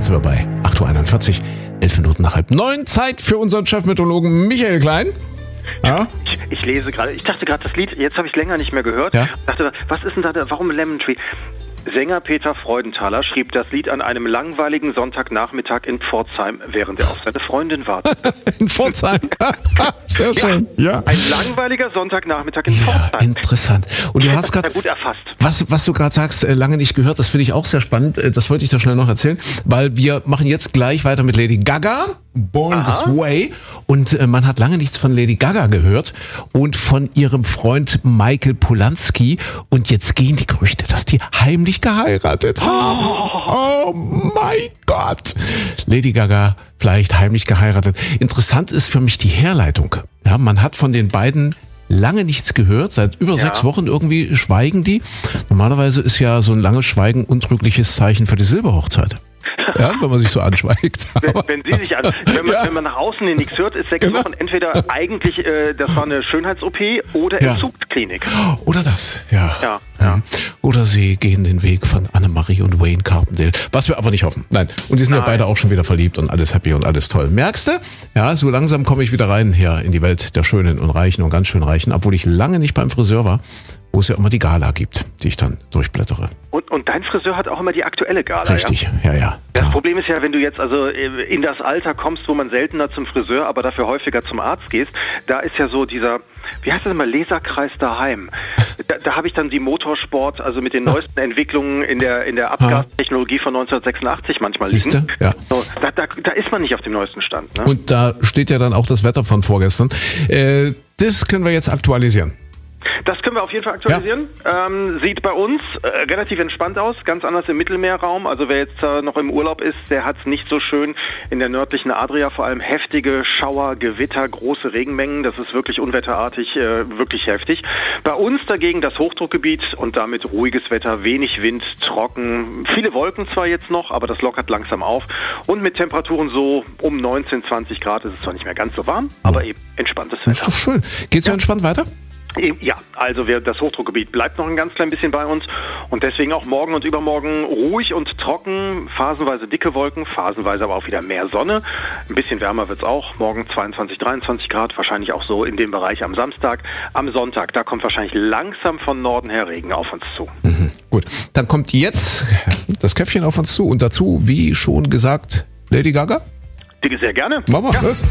Jetzt sind wir bei 8.41 Uhr, 11 Minuten nach 8:30. Zeit für unseren Chefmeteorologen Michael Klein. Ja? Ich lese gerade, ich dachte gerade das Lied, jetzt habe ich es länger nicht mehr gehört. Ja? Dachte, was ist denn da, warum Lemon Tree? Sänger Peter Freudenthaler schrieb das Lied an einem langweiligen Sonntagnachmittag in Pforzheim, während er auf seine Freundin wartete. In Pforzheim. Sehr schön. Ja. Ein langweiliger Sonntagnachmittag in Pforzheim. Ja, interessant. Und du hast gerade gut erfasst. Was du gerade sagst, lange nicht gehört, das finde ich auch sehr spannend. Das wollte ich da schnell noch erzählen, weil wir machen jetzt gleich weiter mit Lady Gaga, Born This Way. Und man hat lange nichts von Lady Gaga gehört und von ihrem Freund Michael Polanski. Und jetzt gehen die Gerüchte, dass die heimlich geheiratet haben. Oh mein Gott. Lady Gaga vielleicht heimlich geheiratet. Interessant ist für mich die Herleitung. Ja, man hat von den beiden lange nichts gehört, seit über 6 Wochen irgendwie schweigen die. Normalerweise ist ja so ein langes Schweigen untrügliches Zeichen für die Silberhochzeit. Ja, wenn man sich so anschweigt. Wenn man nach außen hin nichts hört, ist 6 Wochen entweder eigentlich, das war eine Schönheits-OP oder Entzugsklinik. Oder das, ja. Oder sie gehen den Weg von Annemarie und Wayne Carpendale. Was wir aber nicht hoffen. Nein. Und die sind ja beide auch schon wieder verliebt und alles happy und alles toll. Merkst du? Ja, so langsam komme ich wieder rein hier in die Welt der Schönen und Reichen und ganz schön Reichen, obwohl ich lange nicht beim Friseur war, wo es ja immer die Gala gibt, die ich dann durchblättere. Und dein Friseur hat auch immer die aktuelle Gala, Richtig, ja. Das Problem ist ja, wenn du jetzt also in das Alter kommst, wo man seltener zum Friseur, aber dafür häufiger zum Arzt gehst, da ist ja so dieser, wie heißt das immer, Laserkreis daheim. Da habe ich dann die Motorsport, also mit den neuesten Entwicklungen in der Abgastechnologie von 1986 manchmal liegen. Siehste? Ja. So, da ist man nicht auf dem neuesten Stand. Ne? Und da steht ja dann auch das Wetter von vorgestern. Das können wir jetzt aktualisieren. Das können wir auf jeden Fall aktualisieren. Ja. Sieht bei uns relativ entspannt aus, ganz anders im Mittelmeerraum. Also wer jetzt noch im Urlaub ist, der hat es nicht so schön. In der nördlichen Adria vor allem heftige Schauer, Gewitter, große Regenmengen. Das ist wirklich unwetterartig, wirklich heftig. Bei uns dagegen das Hochdruckgebiet und damit ruhiges Wetter, wenig Wind, trocken. Viele Wolken zwar jetzt noch, aber das lockert langsam auf. Und mit Temperaturen so um 19, 20 Grad ist es zwar nicht mehr ganz so warm, aber eben entspanntes Wetter. Das ist doch schön. Geht's ja entspannt weiter? Ja, also das Hochdruckgebiet bleibt noch ein ganz klein bisschen bei uns und deswegen auch morgen und übermorgen ruhig und trocken, phasenweise dicke Wolken, phasenweise aber auch wieder mehr Sonne. Ein bisschen wärmer wird's auch, morgen 22, 23 Grad, wahrscheinlich auch so in dem Bereich am Samstag. Am Sonntag, da kommt wahrscheinlich langsam von Norden her Regen auf uns zu. Mhm, gut, dann kommt jetzt das Käffchen auf uns zu und dazu, wie schon gesagt, Lady Gaga? Sehr gerne. Machen wir, los.